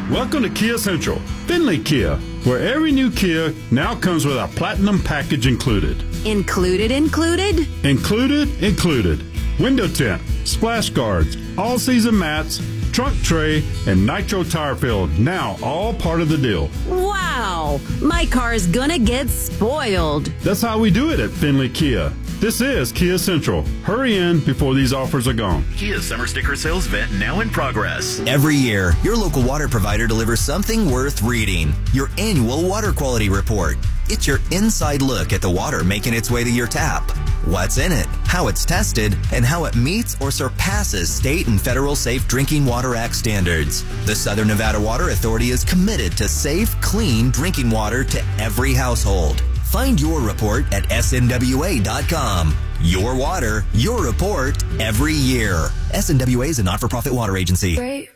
Welcome to Kia Central, Finley Kia, where every new Kia now comes with our Platinum package included. Included? Included. Window tint, splash guards, all-season mats, trunk tray, and nitro tire fill, now all part of the deal. Wow! My car's gonna get spoiled. That's how we do it at Finley Kia. This is Kia Central. Hurry in before these offers are gone. Kia Summer Sticker Sales Event now in progress. Every year, your local water provider delivers something worth reading. Your annual water quality report. It's your inside look at the water making its way to your tap. What's in it, how it's tested, and how it meets or surpasses state and federal Safe Drinking Water Act standards. The Southern Nevada Water Authority is committed to safe, clean drinking water to every household. Find your report at snwa.com. Your water, your report, every year. SNWA is a not-for-profit water agency. Great.